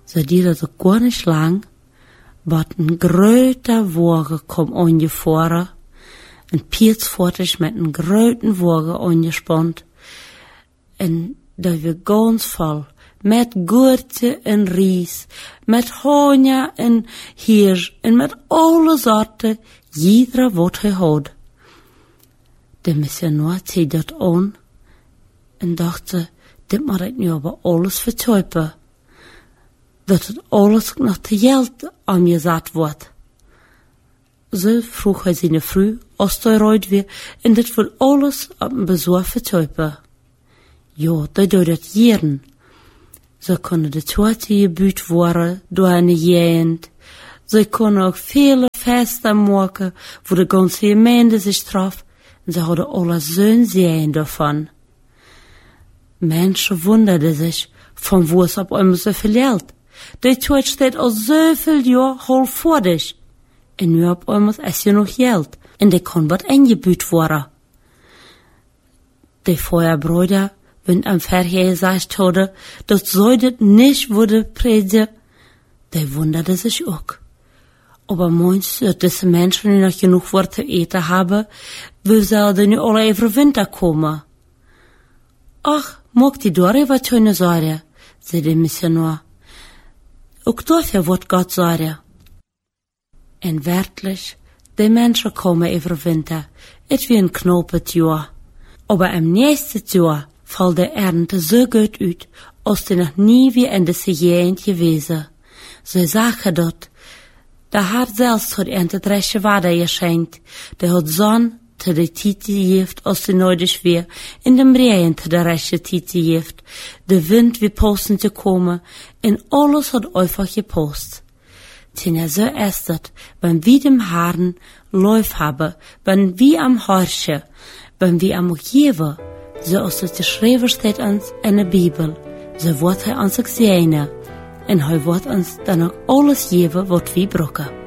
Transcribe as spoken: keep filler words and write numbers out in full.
So duurde het gar nicht lang, wat een groter Wagen kom ongevoeren, en Pietsvoortig met een groten Wagen ongespannt, en dat we ganz vol, met Gurte en Ries, met Honia en Hirsch, en met alle soorten, jeder wat hij had. De missionaar zei dat aan, en dacht, dit moet ik nu aber alles vertuipen, dat het alles nog te geld aangezet wordt. Zo vroeg hij zijn vrouw, als hij eruit weer, en dit wil alles op een bezoek vertuipen. Ja, dat doet het jaren. Zo kunnen de tweede gebuut worden door een jeend. Ze kunnen ook vele feesten maken, voor de ganze gemeente zich traf, en ze hadden alle zo'n zin daarvan. Menschen wunderden sich, von wo es auf einmal so viel Geld. Die Zeit steht al zoveel jaar hol voor dich. En nu op einmal ist ja noch Geld. En die kann wat eingebüht worden. Die Feuerbrüder, wenn am Ferien gesagt hadden, dat zij dit nicht würde predigen, die wunderde sich auch. Aber meinst du, dass diese Menschen nu noch genug Wort zu eten haben, wie zouden nu alle even Winter komen? Ach, mag die darüber keine Sorge, zei de missionaar. Ook dafür wird Gott sorgen. En werkelijk, die Menschen kommen über Winter, et wie ein knopet Jahr. Aber im nächsten Jahr fällt die Ernte so gut uit, als die noch nie wie in dieser Gegend gewesen. So sagen dort, der Herr selbst hat Ernte dresche Wader geschenkt, der hat Sonn te de Tite geeft als de nodig weer, in de Regen te de rechte Tite geeft, de wind wie posten te komen, en alles hat einfach gepost. Tja, so ist het, wenn wir dem Herrn Lauf haben, wenn wir am Horchen, wenn wir am Geben, so als het geschreven steht uns in der Bibel, so wird er uns auch sehen, en hij wird uns dann auch alles geben, wat wir brauchen.